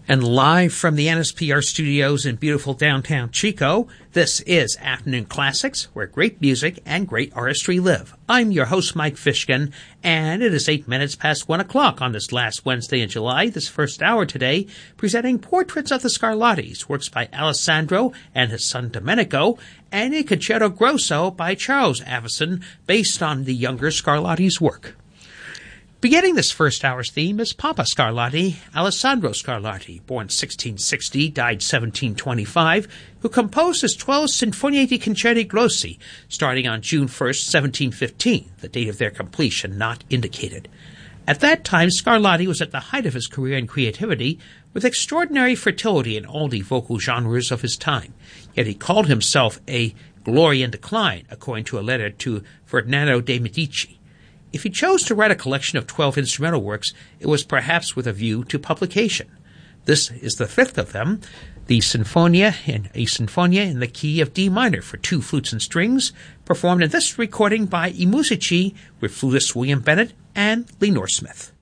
And live from the NSPR studios in beautiful downtown Chico, this is Afternoon Classics, where great music and great artistry live. I'm your host, Mike Fishkin, and it is 8 minutes past 1 o'clock on this last Wednesday in July, this first hour today, presenting Portraits of the Scarlattis, works by Alessandro and his son Domenico, and a Concerto Grosso by Charles Avison, based on the younger Scarlatti's work. Beginning this first hour's theme is Papa Scarlatti, Alessandro Scarlatti, born 1660, died 1725, who composed his 12 Sinfonie di Concerti Grossi, starting on June 1st, 1715, the date of their completion not indicated. At that time, Scarlatti was at the height of his career and creativity, with extraordinary fertility in all the vocal genres of his time. Yet he called himself a glory in decline, according to a letter to Ferdinando de' Medici. If he chose to write a collection of 12 instrumental works, it was perhaps with a view to publication. This is the fifth of them, the Sinfonia in the key of D minor for 2 flutes and strings, performed in this recording by I Musici with flutist William Bennett and Lenore Smith.